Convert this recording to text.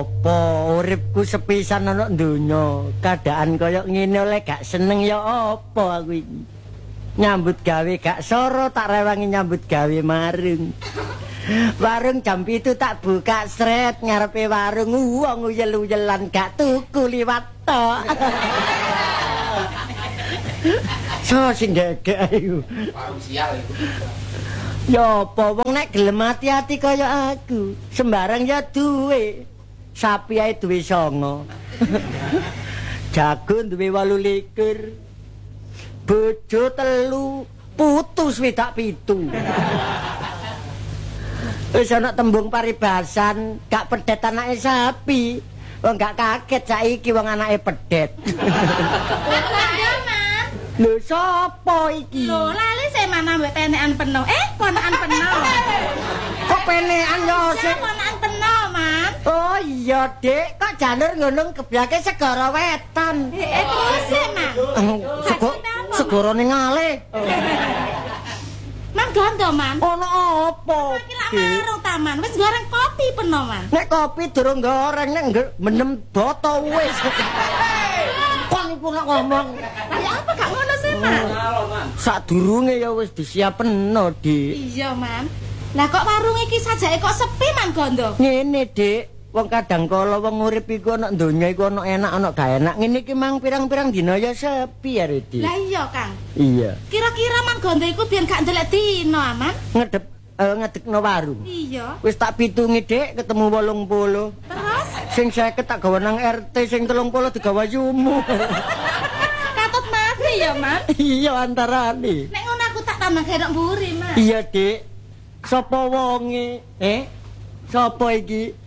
apa uripku sepisan ana donya. Keadaan kaya ngene oleh gak seneng ya apa aku iki. Nyambut gawe gak soro tak rewangi nyambut gawe marung. Warung jam 7 tak buka sret ngarepe warung wong uyel-uyelan gak tuku liwat tok. So sing gegek ayo. Warung sial iku. Ya apa wong nek gelem ati-ati kaya aku, sembarang ya duwe. Sapi ae duwe 9. Jago duwe 28. Bojo 3, putu swidak 7. Wis ana tembung paribasan, gak pedet anake sapi. Wong gak kaget saiki wong anake pedet. Lho sapa iki? Lho lali sik mana mbek tenekan peno. Ponakan peno. Kok penekan yo sik Ponakan peno, Man. Oh iya, Dik, kok janur ngono kebyake segara wetan. Terus sik, Man. Segara ning ngalih. Man gondo, Man. Ono apa? Kira marung taman. Wis goreng kopi peno, Man. Nek kopi durung goreng nek menem boto wis. Kon iku nek ngomong. Ya apa gak ngono sih, Man? Sadurunge ya wis disiapeno, Dik. Iya, Man. Lah kok warung iki sajake kok sepi, Man gondo? Ngene, Dik. Wong kadang kala wong urip iku ana donya iku ana enak ana gak enak. Ngene iki mang pirang-pirang dina ya sepi ya, Dik. Lah iya, Kang. Iya. Kira-kira Man gondo iku biyen gak ndelek dino, Aman? Ngedekno warung. Iya. Wis tak pitungi, Dik, ketemu 80. Terus Sing 50 tak gawe nang RT, sing 30 digawa yumu. katut mati ya, Man. Iya antarane. Nek ngono aku tak tambah gerok mburi, Man. Iya, Dik. Sapa wonge? Sapa iki?